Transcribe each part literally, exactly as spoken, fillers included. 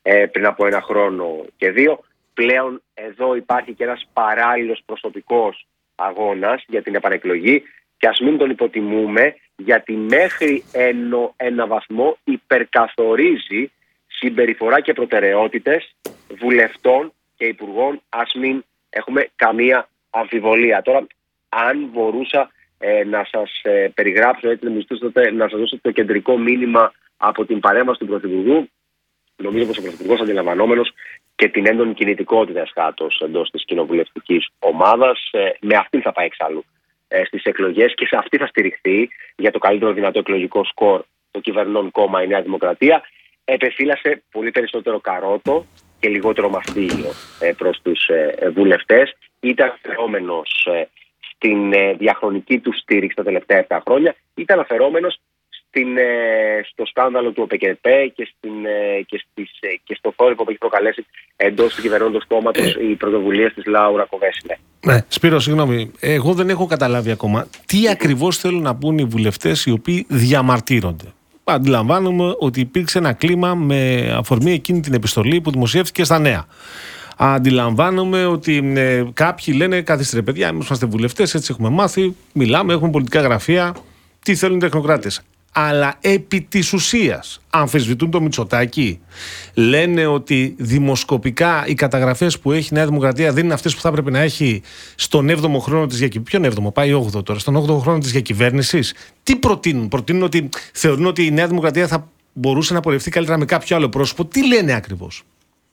ε, πριν από ένα χρόνο και δύο. Πλέον εδώ υπάρχει και ένας παράλληλος προσωπικός αγώνας για την επανεκλογή και ας μην τον υποτιμούμε, γιατί μέχρι ένα, ένα βαθμό υπερκαθορίζει συμπεριφορά και προτεραιότητες βουλευτών και υπουργών. Ας μην έχουμε καμία αμφιβολία. Τώρα, αν μπορούσα ε, να σας ε, περιγράψω, έτσι, να, τότε, να σας δώσω το κεντρικό μήνυμα από την παρέμβαση του Πρωθυπουργού, νομίζω πως ο Πρωθυπουργός, αντιλαμβανόμενος και την έντονη κινητικότητα εσχάτως εντός της κοινοβουλευτικής ομάδας, ε, με αυτήν θα πάει εξάλλου ε, στις εκλογές και σε αυτή θα στηριχθεί για το καλύτερο δυνατό εκλογικό σκορ το κυβερνών κόμμα η Νέα Δημοκρατία. Επεφύλασε πολύ περισσότερο καρότο και λιγότερο μαστίγιο ε, προς τους ε, βουλευτές. Ήταν αφαιρόμενος ε, στην ε, διαχρονική του στήριξη τα τελευταία επτά χρόνια, ήταν αφαιρόμενος στην, ε, στο σκάνδαλο του ΟΠΕΚΕΠΕ και, στην, ε, και, στις, ε, και στο θόρυβο που έχει προκαλέσει εντός του κυβερνώντος κόμματος οι πρωτοβουλίες της Λάουρα Κοβέση. Ναι, Σπύρο, συγγνώμη. Εγώ δεν έχω καταλάβει ακόμα τι ακριβώς θέλουν να πούν οι βουλευτές οι οποίοι διαμαρτύρονται. Αντιλαμβάνομαι ότι υπήρξε ένα κλίμα με αφορμή εκείνη την επιστολή που δημοσιεύτηκε στα Νέα. Αντιλαμβάνομαι ότι ε, κάποιοι λένε: καθίστε παιδιά, εμείς είμαστε βουλευτές, έτσι έχουμε μάθει, μιλάμε, έχουμε πολιτικά γραφεία. Τι θέλουν οι τεχνοκράτες. Αλλά επί της ουσίας αμφισβητούν το Μητσοτάκη. Λένε ότι δημοσκοπικά οι καταγραφές που έχει η Νέα Δημοκρατία δεν είναι αυτές που θα έπρεπε να έχει στον έβδομο χρόνο της διακυβέρνησης. Ποιον έβδομο, πάει όγδοο τώρα, στον όγδοο χρόνο της διακυβέρνησης. Τι προτείνουν, προτείνουν ότι θεωρούν ότι η Νέα Δημοκρατία θα μπορούσε να πορευτεί καλύτερα με κάποιο άλλο πρόσωπο. Τι λένε ακριβώς?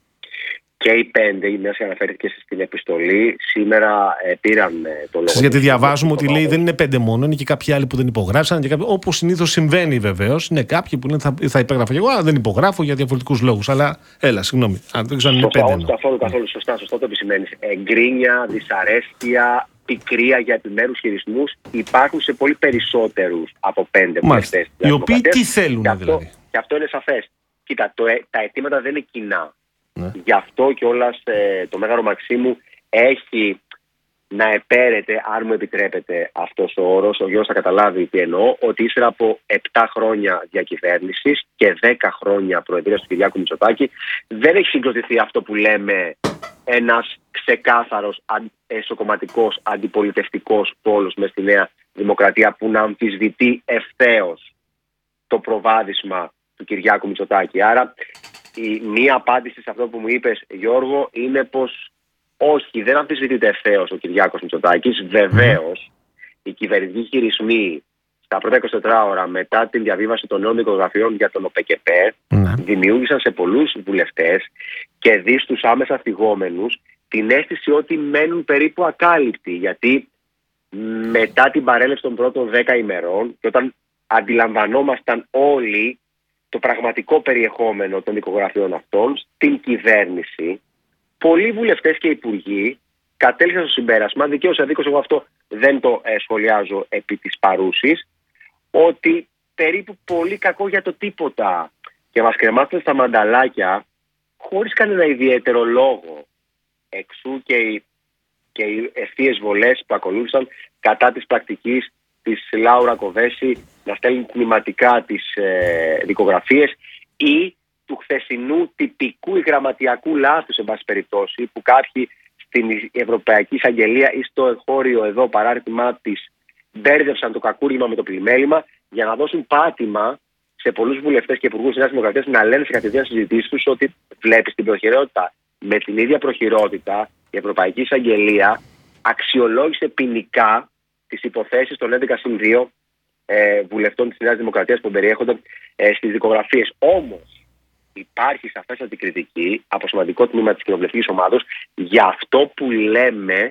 Και οι πέντε, η Νέα αναφέρθηκε στην επιστολή, σήμερα ε, πήραν ε, το λόγο. Γιατί διαβάζουμε ότι λέει δεν είναι πέντε μόνο, είναι και κάποιοι άλλοι που δεν υπογράψαν. Και κάποιοι, όπως συνήθως συμβαίνει βεβαίως. Είναι κάποιοι που λένε θα, θα υπέγραφα και εγώ, αλλά δεν υπογράφω για διαφορετικούς λόγους. Αλλά έλα, συγγνώμη, αν δεν ξέρω αν είναι πέντε. Όχι, καθόλου, καθόλου σωστά, σωστά το επισημαίνεις. Εγκρίνια, δυσαρέσκεια, πικρία για επιμέρους χειρισμούς υπάρχουν σε πολύ περισσότερους από πέντε βουλευτές. Οι οποίοι τι θέλουν και αυτό, δηλαδή. Και αυτό είναι σαφές. Κοίτα, το, τα αιτήματα δεν είναι κοινά. Ναι. Γι' αυτό κιόλας ε, το Μέγαρο Μαξίμου έχει να επέρεται, αν μου επιτρέπετε αυτός ο όρος, ο Γιώργος θα καταλάβει τι εννοώ, ότι ύστερα από επτά χρόνια διακυβέρνησης και δέκα χρόνια προεδρίας του Κυριάκου Μητσοτάκη δεν έχει συγκροτηθεί αυτό που λέμε ένας ξεκάθαρος αν, εσωκομματικός αντιπολιτευτικός πόλος μες στη Νέα Δημοκρατία που να αμφισβητεί ευθέως το προβάδισμα του Κυριάκου Μητσοτάκη. Άρα η μία απάντηση σε αυτό που μου είπες, Γιώργο, είναι πως όχι, δεν αμφισβητείται ευθέως ο Κυριάκος Μητσοτάκης. Βεβαίως, οι κυβερνητικοί χειρισμοί στα πρώτα είκοσι τέσσερις ώρα μετά την διαβίβαση των νέων δικογραφιών για τον ΟΠΕΚΕΠΕ mm. δημιούργησαν σε πολλούς βουλευτές και δει στους άμεσα θυγόμενους την αίσθηση ότι μένουν περίπου ακάλυπτοι. Γιατί μετά την παρέλευση των πρώτων δέκα ημερών και όταν αντιλαμβανόμασταν όλοι το πραγματικό περιεχόμενο των δικογραφιών αυτών στην κυβέρνηση, πολλοί βουλευτές και υπουργοί κατέληξαν στο συμπέρασμα, δικαίως αδίκως εγώ αυτό δεν το ε, σχολιάζω επί της παρούσης, ότι περίπου πολύ κακό για το τίποτα και μας κρεμάστε στα μανταλάκια χωρίς κανένα ιδιαίτερο λόγο. Εξού και οι, και οι ευθείες βολές που ακολούθησαν κατά της πρακτικής της Λάουρα Κοβέση να στέλνει τμηματικά τις ε, δικογραφίες ή του χθεσινού τυπικού ή γραμματιακού λάθους, σε πάση περιπτώσει, που κάποιοι στην Ευρωπαϊκή Εισαγγελία ή στο εγχώριο εδώ παράρτημά της μπέρδευσαν το κακούργημα με το πλημέλημα για να δώσουν πάτημα σε πολλούς βουλευτές και υπουργούς της Νέας Δημοκρατίας να λένε σε κατευθείαν συζητήσεις τους ότι βλέπεις την προχειρότητα. Με την ίδια προχειρότητα η Ευρωπαϊκή Εισαγγελία αξιολόγησε ποινικά τις υποθέσεις των έντεκα συν δύο ε, βουλευτών της Νέας Δημοκρατίας που περιέχονται ε, στις δικογραφίες. Όμως υπάρχει σαφέστατη κριτική από σημαντικό τμήμα της κοινοβουλευτικής ομάδος για αυτό που λέμε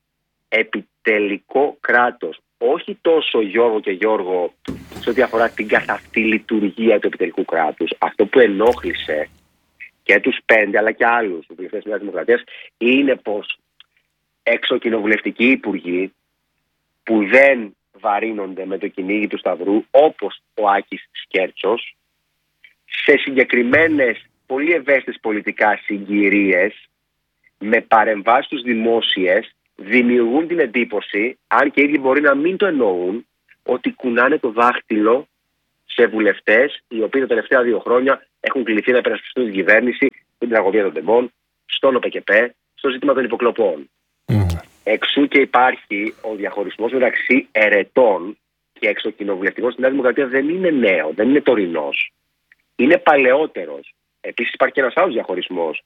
επιτελικό κράτος. Όχι τόσο, Γιώργο και Γιώργο, σε ό,τι αφορά την καθ' αυτή λειτουργία του επιτελικού κράτους. Αυτό που ενόχλησε και τους πέντε αλλά και άλλους βουλευτές της Νέας Δημοκρατίας είναι πως εξοκοινοβουλευτικοί υπουργοί που δεν βαρύνονται με το κυνήγι του Σταυρού, όπως ο Άκης Σκέρτσος, σε συγκεκριμένες πολύ ευαίσθητες πολιτικά συγκυρίες, με παρεμβάσεις τους δημόσιες, δημιουργούν την εντύπωση, αν και οι ίδιοι μπορεί να μην το εννοούν, ότι κουνάνε το δάχτυλο σε βουλευτές οι οποίοι τα τελευταία δύο χρόνια έχουν κληθεί να υπερασπιστούν την κυβέρνηση, την τραγωδία των τεμπών, στον ΟΠΕΚΕΠΕ, στο ζήτημα των υποκλοπών. Mm. Εξού και υπάρχει ο διαχωρισμός μεταξύ ερετών και εξοκοινοβουλευτικών στην Νέα Δημοκρατία δεν είναι νέο, δεν είναι τωρινός. Είναι παλαιότερος. Επίσης υπάρχει και ένας άλλος διαχωρισμός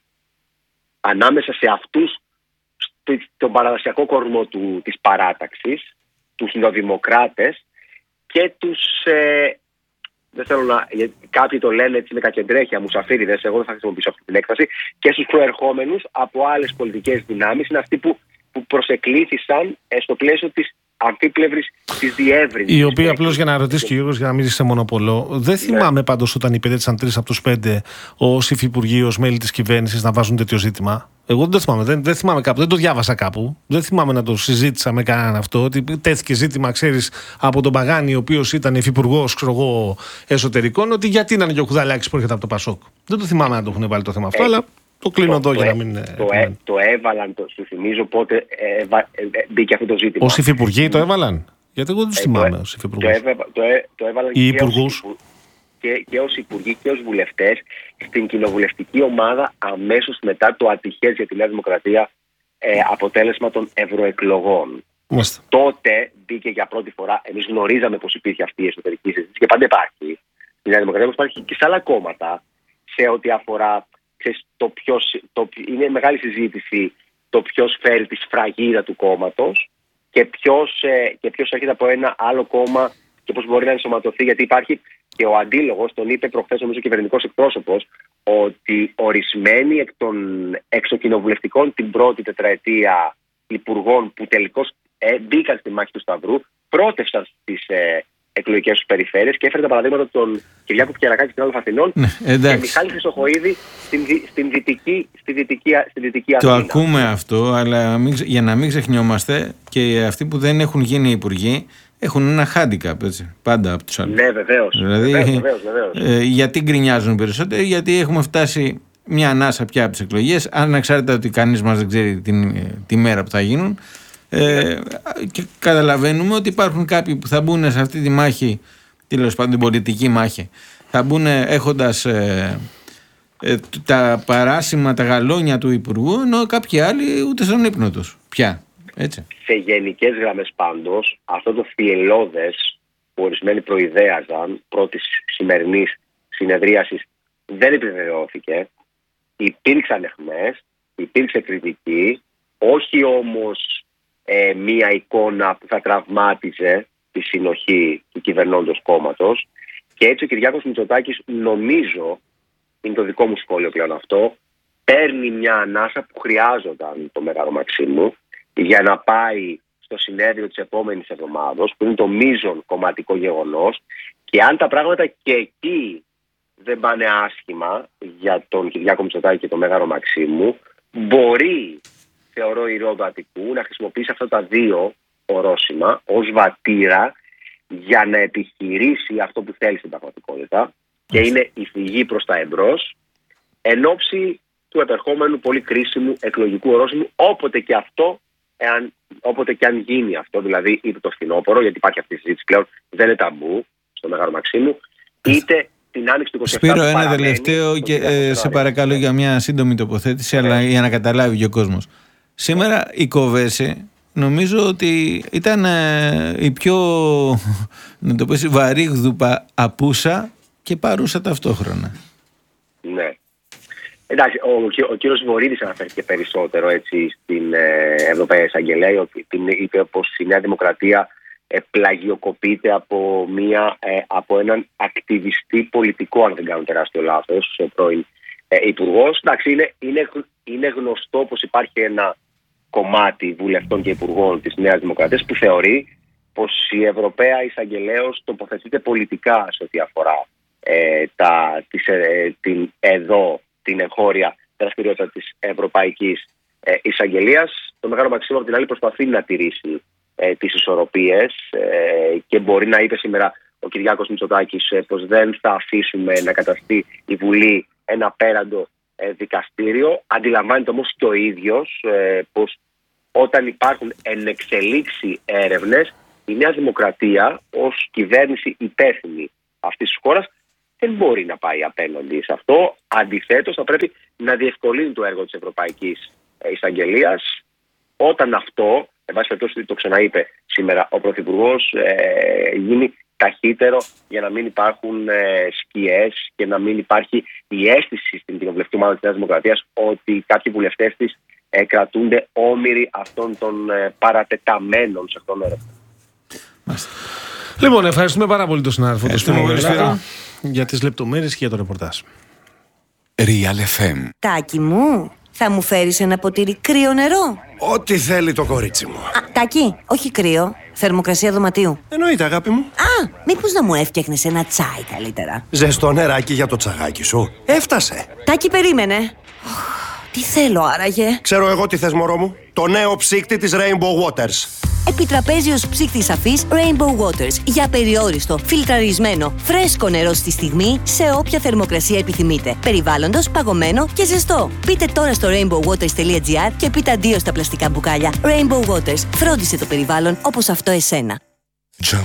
ανάμεσα σε αυτούς τον παραδοσιακό κορμό του, της παράταξης, τους νεοδημοκράτες και τους, ε, δεν θέλω να, κάποιοι το λένε έτσι με κακεντρέχεια, μουσαφίριδες, εγώ δεν θα χρησιμοποιήσω αυτή την έκφραση, και στους προερχόμενους από άλλες πολιτικές δυνάμεις, είναι αυτοί που, που προσεκλήθησαν ε, στο πλαίσιο της αμφίπλευρης της διεύρυνσης. Η οποία απλώς για να ρωτήσει και ο Γιώργος, για να μην είσαι μονοπολό, δεν θυμάμαι ναι. πάντως όταν υπηρέτησαν τρεις από τους πέντε ως υφυπουργοί, ως μέλη της κυβέρνησης να βάζουν τέτοιο ζήτημα. Εγώ δεν το θυμάμαι, δεν, δεν θυμάμαι κάπου, δεν το διάβασα κάπου. Δεν θυμάμαι να το συζήτησα με κανέναν αυτό. Ότι τέθηκε ζήτημα, ξέρεις, από τον Παγάνη, ο οποίος ήταν υφυπουργός, ξέρω εγώ, εσωτερικών, ότι γιατί να είναι και ο Κουδαλάκης που έρχεται από το Πασόκ. Δεν το θυμάμαι να το έχουν βάλει το θέμα αυτό, ε, αλλά το κλείνω το, εδώ το, για να μην. Το, ε, το έβαλαν, το, σου θυμίζω πότε ε, ε, ε, μπήκε αυτό το ζήτημα. Ως υφυπουργοί το έβαλαν. Γιατί εγώ δεν του θυμάμαι ως υφυπουργούς. Το, το, το, το έβαλαν οι υπουργούς. Και, και ως υπουργοί και ως βουλευτές στην κοινοβουλευτική ομάδα αμέσως μετά το ατυχές για τη Νέα Δημοκρατία ε, αποτέλεσμα των ευρωεκλογών. Μάλιστα. Τότε μπήκε για πρώτη φορά, εμείς γνωρίζαμε πως υπήρχε αυτή η εσωτερική συζήτηση και πάντα υπάρχει. Η Νέα Δημοκρατία όμως υπάρχει και σε άλλα κόμματα σε ό,τι αφορά, ξέρεις, το ποιος, το, είναι μεγάλη συζήτηση το ποιος φέρει τη σφραγίδα του κόμματος και ποιος, ε, και ποιος έρχεται από ένα άλλο κόμμα και πώς μπορεί να ενσωματωθεί, γιατί υπάρχει και ο αντίλογος, τον είπε προχθές νομίζω ο κυβερνητικός εκπρόσωπος, ότι ορισμένοι εκ των εξοκοινοβουλευτικών την πρώτη τετραετία υπουργών που τελικώς ε, μπήκαν στη μάχη του Σταυρού, πρότευσαν στις ε, εκλογικές τους περιφέρειες και έφερε τα παραδείγματα των Κυριάκου Πιερακάκη και των άλλων Αθηνών και Μιχάλη Χρυσοχοΐδη στην, στην δυτική, στη δυτική, στη δυτική Αθήνα. Το ακούμε αυτό, αλλά μην, για να μην ξεχνιόμαστε και αυτοί που δεν έχουν γίνει υπουργοί έχουν ένα handicap, έτσι, πάντα από τους άλλους. Ναι, βεβαίως. Δηλαδή, βεβαίως, βεβαίως, βεβαίως. Ε, γιατί γκρινιάζουν περισσότερο, γιατί έχουμε φτάσει μια ανάσα πια από τις εκλογές, ανεξάρτητα ότι κανείς μας δεν ξέρει την, τη μέρα που θα γίνουν. Ε, και καταλαβαίνουμε ότι υπάρχουν κάποιοι που θα μπουν σε αυτή τη μάχη, τέλος πάντων την πολιτική μάχη, θα μπουν έχοντας ε, ε, τα παράσημα, τα γαλόνια του Υπουργού, ενώ κάποιοι άλλοι ούτε στον ύπνο τους πια. Έτσι. Σε γενικές γραμμές πάντως, αυτό το θυελλώδες που ορισμένοι προειδέαζαν πρώτης σημερινής συνεδρίασης δεν επιβεβαιώθηκε. Υπήρξαν αιχμές, υπήρξε κριτική, όχι όμως ε, μία εικόνα που θα τραυμάτιζε τη συνοχή του κυβερνώντος κόμματος. Και έτσι ο Κυριάκος Μητσοτάκης, νομίζω, είναι το δικό μου σχόλιο πλέον αυτό, παίρνει μια ανάσα που χρειάζονταν το Μέγαρο Μαξίμου για να πάει στο συνέδριο της επόμενης εβδομάδος, που είναι το μείζον κομματικό γεγονός, και αν τα πράγματα και εκεί δεν πάνε άσχημα για τον Κυριάκο Μητσοτάκη και τον Μέγαρο Μαξίμου, μπορεί, θεωρώ ηρώδο Αττικού, να χρησιμοποιήσει αυτά τα δύο ορόσημα ως βατήρα για να επιχειρήσει αυτό που θέλει στην πραγματικότητα, και είναι η φυγή προς τα εμπρός, εν ώψη του επερχόμενου πολύ κρίσιμου εκλογικού ορόσημου, όποτε και αυτό, εάν, όποτε και αν γίνει αυτό, δηλαδή είτε το φθινόπωρο, γιατί υπάρχει αυτή η συζήτηση πλέον, δεν είναι ταμπού στο Μέγαρο Μαξίμου, είτε την άνοιξη του είκοσι επτά. Σπύρο, ένα τελευταίο και ε, σε παρακαλώ για μια σύντομη τοποθέτηση, αλλά για να καταλάβει και ο κόσμος. Σήμερα η Κοβέση νομίζω ότι ήταν ε, η πιο, να το πεις, βαρύγδουπα απούσα και παρούσα ταυτόχρονα. Ναι. Εντάξει, ο, ο κύριος Βορύδης αναφέρθηκε περισσότερο έτσι, στην ε, Ευρωπαϊκή Εισαγγελέα, ότι είπε πως η Νέα Δημοκρατία ε, πλαγιοκοπείται από, μια, ε, από έναν ακτιβιστή πολιτικό, αν δεν κάνω τεράστιο λάθος, ο πρώην ε, υπουργός. Εντάξει, είναι, είναι, είναι γνωστό πως υπάρχει ένα κομμάτι βουλευτών και υπουργών της Νέας Δημοκρατίας που θεωρεί πως η Ευρωπαία Εισαγγελέος τοποθετείται πολιτικά σε ό,τι αφορά ε, τα, τις, ε, την εδώ την εγχώρια δραστηριότητα της Ευρωπαϊκής ε, Εισαγγελίας. Το Μέγαρο Μαξίμου από την άλλη προσπαθεί να τηρήσει ε, τις ισορροπίες ε, και μπορεί να είπε σήμερα ο Κυριάκος Μητσοτάκης ε, πως δεν θα αφήσουμε να καταστεί η Βουλή ένα απέραντο ε, δικαστήριο. Αντιλαμβάνεται όμως και ο ίδιος ε, πως όταν υπάρχουν ενεξελίξει έρευνες, η Νέα Δημοκρατία ως κυβέρνηση υπεύθυνη αυτής της χώρας δεν μπορεί να πάει απέναντι σε αυτό. Αντιθέτως, θα πρέπει να διευκολύνει το έργο της Ευρωπαϊκής Εισαγγελίας όταν αυτό, εν πάση περιπτώσει το ξαναείπε σήμερα ο Πρωθυπουργός, ε, γίνει ταχύτερο, για να μην υπάρχουν ε, σκιές και να μην υπάρχει η αίσθηση στην κοινοβουλευτική ομάδα της Νέας Δημοκρατίας ότι κάποιοι βουλευτές της ε, κρατούνται όμοιροι αυτών των ε, παρατεταμένων σε αυτόν τον έργο. Λοιπόν, ευχαριστούμε πάρα πολύ τον συνάδελφο του Στήμου για τις λεπτομέρειες και για το ρεπορτάζ. Real εφ εμ. Τάκη μου, θα μου φέρεις ένα ποτήρι κρύο νερό? Ό,τι θέλει το κορίτσι μου. Α, Τάκη, όχι κρύο, θερμοκρασία δωματίου. Εννοείται, αγάπη μου. Α, μήπως να μου έφτιαχνες ένα τσάι καλύτερα? Ζεστό νεράκι για το τσαγάκι σου. Έφτασε. Τάκη, περίμενε. Τι θέλω άραγε? Ξέρω εγώ τι θες, μωρό μου. Το νέο ψύκτη της Rainbow Waters. Επιτραπέζιος ψύκτης αφής Rainbow Waters. Για περιόριστο, φιλτραρισμένο, φρέσκο νερό στη στιγμή, σε όποια θερμοκρασία επιθυμείτε. Περιβάλλοντος, παγωμένο και ζεστό. Μπείτε τώρα στο rainbow waters τελεία gr και πείτε αντίο στα πλαστικά μπουκάλια. Rainbow Waters. Φρόντισε το περιβάλλον όπως αυτό εσένα.